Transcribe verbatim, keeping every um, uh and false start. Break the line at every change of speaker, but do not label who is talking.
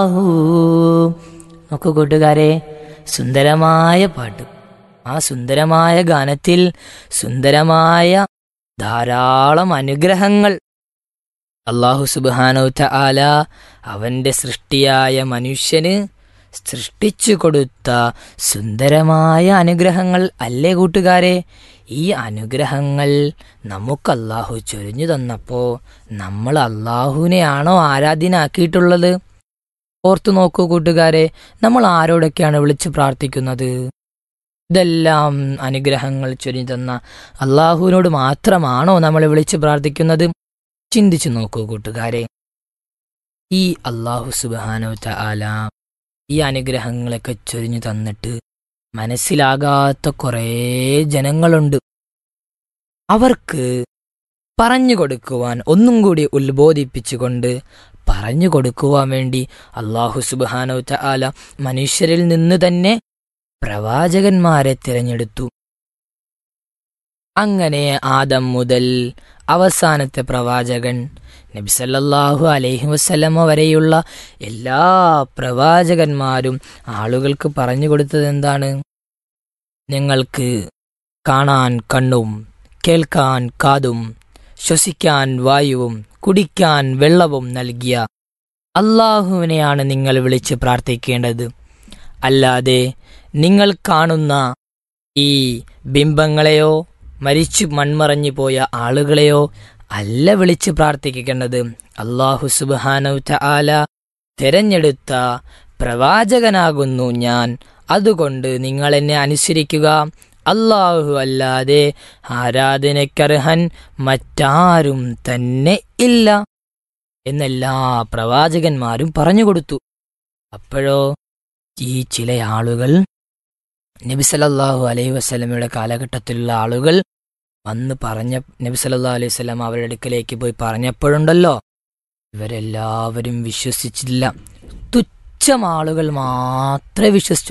നോക്കൂ കൂട്ടുകാരെ, സുന്ദരമായ പാട്ട്. ആ സുന്ദരമായ ഗാനത്തിൽ സുന്ദരമായ ധാരാളം അനുഗ്രഹങ്ങൾ അല്ലാഹു സുബ്ഹാനഹു തആല അവന്റെ സൃഷ്ടിയായ മനുഷ്യന് സൃഷ്ടിച്ചു കൊടുത്ത സുന്ദരമായ അനുഗ്രഹങ്ങൾ അല്ലേ കൂട്ടുകാരെ? ഈ അനുഗ്രഹങ്ങൾ നമുക്ക് അല്ലാഹു ചൊരിഞ്ഞു തന്നപ്പോൾ നമ്മൾ അല്ലാഹുവിനെയാണോ ആരാധ്യനാക്കിയിട്ടുള്ളത്? ഓർത്തു നോക്കൂ കൂട്ടുകാരെ, നമ്മൾ ആരോടൊക്കെയാണ് വിളിച്ച് പ്രാർത്ഥിക്കുന്നത്? ഇതെല്ലാം അനുഗ്രഹങ്ങൾ ചൊരിഞ്ഞു തന്ന അല്ലാഹുവിനോട് മാത്രമാണോ നമ്മൾ വിളിച്ച് പ്രാർത്ഥിക്കുന്നത്? ചിന്തിച്ചു നോക്കൂ കൂട്ടുകാരെ. ഈ അല്ലാഹു സുബ്ഹാനഹു തആല ഈ അനുഗ്രഹങ്ങളൊക്കെ ചൊരിഞ്ഞു തന്നിട്ട് മനസ്സിലാകാത്ത കുറേ ജനങ്ങളുണ്ട്. അവർക്ക് പറഞ്ഞു കൊടുക്കുവാൻ, ഒന്നും കൂടി ഉത്ബോധിപ്പിച്ചുകൊണ്ട് പറഞ്ഞു കൊടുക്കുവാൻ വേണ്ടി അല്ലാഹു സുബ്ഹാനഹു തആല മനുഷ്യരിൽ നിന്ന് തന്നെ പ്രവാചകന്മാരെ തിരഞ്ഞെടുത്തു. അങ്ങനെ ആദം മുതൽ അവസാനത്തെ പ്രവാചകൻ നബി സല്ലല്ലാഹു അലൈഹി വസല്ലമ വരെയുള്ള എല്ലാ പ്രവാചകന്മാരും ആളുകൾക്ക് പറഞ്ഞു കൊടുത്തത് എന്താണ്? നിങ്ങൾക്ക് കാണാൻ കണ്ണും കേൾക്കാൻ കാതും ശ്വസിക്കാൻ വായുവും കുടിക്കാൻ വെള്ളവും നൽകിയ അല്ലാഹുവിനെയാണ് നിങ്ങൾ വിളിച്ച് പ്രാർത്ഥിക്കേണ്ടത്. അല്ലാതെ നിങ്ങൾ കാണുന്ന ഈ ബിംബങ്ങളെയോ മരിച്ചു മൺമറഞ്ഞു പോയ ആളുകളെയോ അല്ല വിളിച്ച് പ്രാർത്ഥിക്കേണ്ടത്. അല്ലാഹു സുബ്ഹാനഹു തആല തിരഞ്ഞെടുത്ത പ്രവാചകനാകുന്നു ഞാൻ, അതുകൊണ്ട് നിങ്ങൾ എന്നെ അനുസരിക്കുക. അല്ലാഹു അല്ലാതെ ആരാധനയ്ക്കർഹൻ മറ്റാരും തന്നെ ഇല്ല എന്നെല്ലാ പ്രവാചകന്മാരും പറഞ്ഞുകൊടുത്തു. അപ്പോഴോ ഈ ചില ആളുകൾ, നബി സല്ലല്ലാഹു അലൈഹി വസല്ലമയുടെ കാലഘട്ടത്തിലുള്ള ആളുകൾ വന്ന് പറഞ്ഞ നബി സല്ലല്ലാഹു അലൈഹി വസല്ലം അവരുടെ അടുക്കലേക്ക് പോയി പറഞ്ഞപ്പോഴുണ്ടല്ലോ, ഇവരെല്ലാവരും വിശ്വസിച്ചില്ല. തുച്ഛം ആളുകൾ മാത്രമേ വിശ്വസിച്ചു.